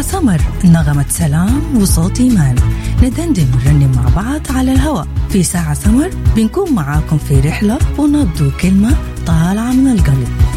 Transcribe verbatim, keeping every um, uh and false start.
ساعة سمر، نغمة سلام وصوت إيمان، ندندن ونرنم مع بعض على الهواء. في ساعة سمر بنكون معاكم في رحلة ونبدو كلمة طالعة من القلب.